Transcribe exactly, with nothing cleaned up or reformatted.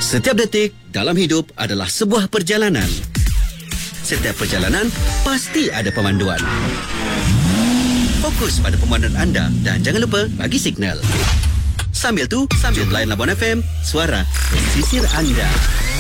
Setiap detik dalam hidup adalah sebuah perjalanan. Setiap perjalanan pasti ada pemanduan. Fokus pada pemanduan anda dan jangan lupa bagi signal. Sambil tu, sambil layan Labuan F M, suara pesisir anda.